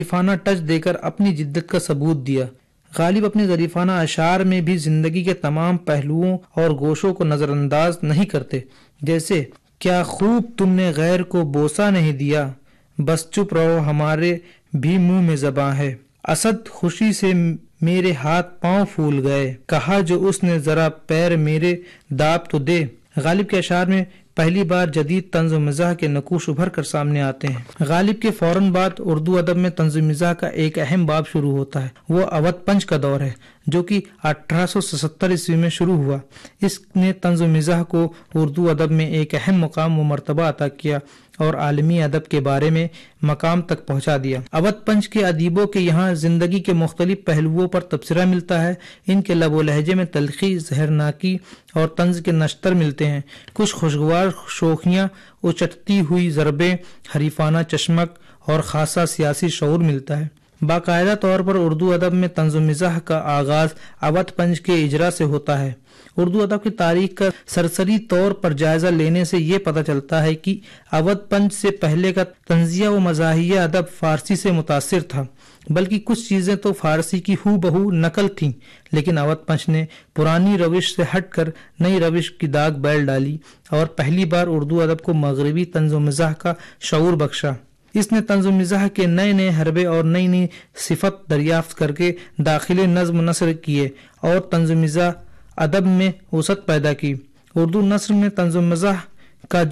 ظریفانہ touch دے کر اپنی جدت کا ثبوت دیا۔ غالب اپنے ظریفانہ اشعار میں بھی زندگی کے تمام پہلوؤں اور گوشوں کو نظر انداز نہیں کرتے، جیسے کیا خوب تم نے غیر کو بوسہ نہیں دیا، بس چپ رہو ہمارے بھی منہ میں زباں ہے، اسد خوشی سے میرے ہاتھ پاؤں پھول گئے، کہا جو اس نے ذرا پیر میرے داب تو دے۔ غالب کے اشعار میں پہلی بار جدید طنز و مزاح کے نقوش ابھر کر سامنے آتے ہیں۔ غالب کے فوراً بعد اردو ادب میں طنز و مزاح کا ایک اہم باب شروع ہوتا ہے، وہ اودھ پنچ کا دور ہے جو کہ 1877 عیسوی میں شروع ہوا۔ اس نے طنز و مزاح کو اردو ادب میں ایک اہم مقام و مرتبہ عطا کیا اور عالمی ادب کے بارے میں مقام تک پہنچا دیا۔ اودھ پنچ کے ادیبوں کے یہاں زندگی کے مختلف پہلوؤں پر تبصرہ ملتا ہے، ان کے لب و لہجے میں تلخی، زہرناکی اور طنز کے نشتر ملتے ہیں، کچھ خوشگوار شوخیاں، اچٹتی ہوئی ضربیں، حریفانہ چشمک اور خاصا سیاسی شعور ملتا ہے۔ باقاعدہ طور پر اردو ادب میں طنز و مزاح کا آغاز اودھ پنچ کے اجرا سے ہوتا ہے۔ اردو ادب کی تاریخ کا سرسری طور پر جائزہ لینے سے یہ پتہ چلتا ہے کہ اودھ پنچ سے پہلے کا طنزیہ و مزاحیہ ادب فارسی سے متاثر تھا، بلکہ کچھ چیزیں تو فارسی کی ہو بہو نقل تھیں، لیکن اودھ پنچ نے پرانی روش سے ہٹ کر نئی روش کی داغ بیل ڈالی اور پہلی بار اردو ادب کو مغربی طنز و مزاح کا شعور بخشا۔ اس نے طنز و مزاح کے نئے نئے حربے اور نئی نئی صفت دریافت کر کے داخل نظم و نثر کیے اور طنز و مزاح ادب میں وسعت پیدا کی۔ اردو نثر میں طنز و مزاح کا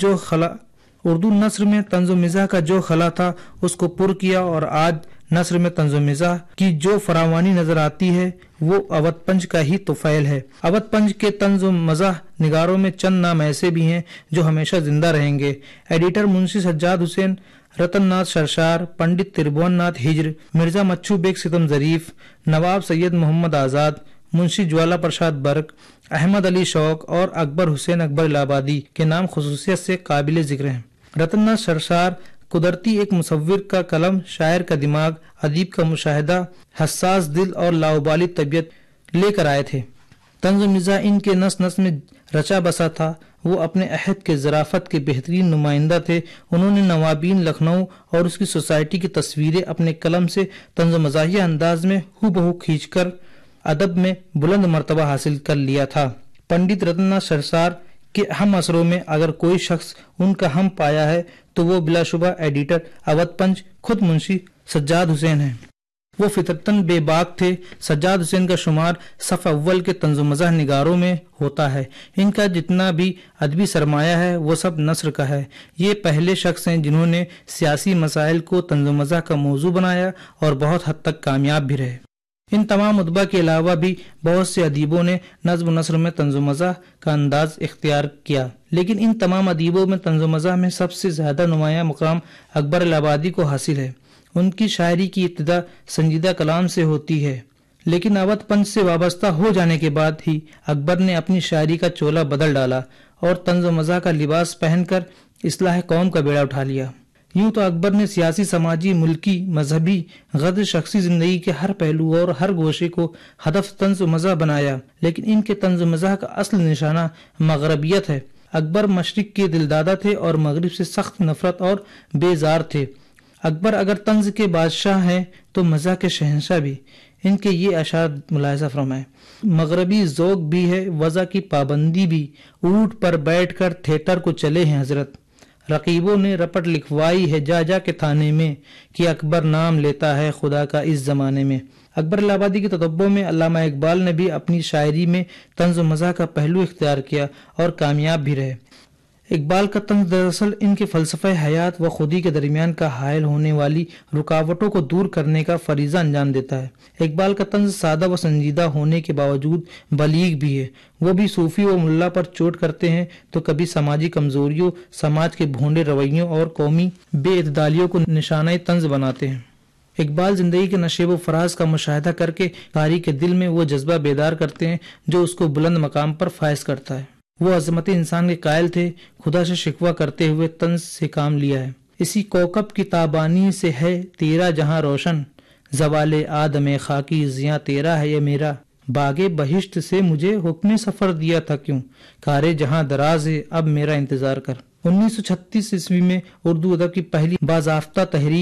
جو خلا تھا اس کو پر کیا، اور آج نثر میں طنز و مزاح کی جو فراوانی نظر آتی ہے وہ اودھ پنچ کا ہی طفیل ہے۔ اودھ پنچ کے طنز و مزاح نگاروں میں چند نام ایسے بھی ہیں جو ہمیشہ زندہ رہیں گے۔ ایڈیٹر منشی سجاد حسین، رتن ناتھ شرشار، پنڈت تربھون ناتھ ہجر، مرزا مچھو بیگ ستم ظریف، نواب سید محمد آزاد، منشی جوالا پرساد برق، احمد علی شوق اور اکبر حسین اکبر الہ آبادی کے نام خصوصیت سے قابل ذکر ہیں۔ رتن ناتھ شرشار قدرتی ایک مصور کا قلم، شاعر کا دماغ، ادیب کا مشاہدہ، حساس دل اور لاابالی طبیعت لے کر آئے تھے۔ طنز و مزاح ان کے نس نس میں رچا بسا تھا، وہ اپنے عہد کے ظرافت کے بہترین نمائندہ تھے۔ انہوں نے نوابین لکھنؤ اور اس کی سوسائٹی کی تصویریں اپنے قلم سے طنز و مزاحیہ انداز میں ہو بہو کھینچ کر ادب میں بلند مرتبہ حاصل کر لیا تھا۔ پنڈت رتن ناتھ شرشار کے ہم اثروں میں اگر کوئی شخص ان کا ہم پایا ہے تو وہ بلا شبہ ایڈیٹر اودھ پنچ خود منشی سجاد حسین ہیں۔ وہ فطرتاً بے باک تھے۔ سجاد حسین کا شمار صف اول کے طنز و مزاح نگاروں میں ہوتا ہے۔ ان کا جتنا بھی ادبی سرمایہ ہے وہ سب نثر کا ہے۔ یہ پہلے شخص ہیں جنہوں نے سیاسی مسائل کو طنز و مزاح کا موضوع بنایا اور بہت حد تک کامیاب بھی رہے۔ ان تمام ادبا کے علاوہ بھی بہت سے ادیبوں نے نظم و نثر میں طنز و مزاح کا انداز اختیار کیا، لیکن ان تمام ادیبوں میں طنز و مزاح میں سب سے زیادہ نمایاں مقام اکبر الہ آبادی کو حاصل ہے۔ ان کی شاعری کی ابتدا سنجیدہ کلام سے ہوتی ہے، لیکن اودھ پنچ سے وابستہ ہو جانے کے بعد ہی اکبر نے اپنی شاعری کا چولا بدل ڈالا اور طنز و مزاح کا لباس پہن کر اصلاح قوم کا بیڑا اٹھا لیا۔ یوں تو اکبر نے سیاسی، سماجی، ملکی، مذہبی غرض شخصی زندگی کے ہر پہلو اور ہر گوشے کو ہدف طنز و مزاح بنایا، لیکن ان کے طنز و مزاح کا اصل نشانہ مغربیت ہے۔ اکبر مشرق کے دلدادہ تھے اور مغرب سے سخت نفرت اور بیزار تھے۔ اکبر اگر طنز کے بادشاہ ہیں تو مزاح کے شہنشاہ بھی۔ ان کے یہ اشعار ملاحظہ فرمائیں: مغربی ذوق بھی ہے، وضع کی پابندی بھی، اونٹ پر بیٹھ کر تھیٹر کو چلے ہیں حضرت، رقیبوں نے رپٹ لکھوائی ہے جا جا کے تھانے میں کہ اکبر نام لیتا ہے خدا کا اس زمانے میں۔ اکبر الہ آبادی کے تتبع میں علامہ اقبال نے بھی اپنی شاعری میں طنز و مزاح کا پہلو اختیار کیا اور کامیاب بھی رہے۔ اقبال کا طنز دراصل ان کے فلسفہ حیات و خودی کے درمیان کا حائل ہونے والی رکاوٹوں کو دور کرنے کا فریضہ انجام دیتا ہے۔ اقبال کا طنز سادہ و سنجیدہ ہونے کے باوجود بلیغ بھی ہے۔ وہ بھی صوفی و ملا پر چوٹ کرتے ہیں تو کبھی سماجی کمزوریوں، سماج کے بھونڈے رویوں اور قومی بے اعتدالیوں کو نشانہ طنز بناتے ہیں۔ اقبال زندگی کے نشیب و فراز کا مشاہدہ کر کے قاری کے دل میں وہ جذبہ بیدار کرتے ہیں جو اس کو بلند مقام پر فائز کرتا ہے۔ وہ عظمت انسان کے قائل تھے، خدا سے شکوہ کرتے ہوئے طنز سے کام لیا ہے۔ اسی کوکب کی تابانی سے ہے تیرا جہاں روشن، زوال آدم خاکی زیاں تیرا ہے یہ میرا، باغ بہشت سے مجھے حکم سفر دیا تھا کیوں، کارے جہاں دراز ہے اب میرا انتظار کر۔ 1936 عیسوی میں اردو ادب کی پہلی باضابطہ تحریک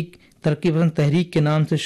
ترقی پسند تحریک کے نام سے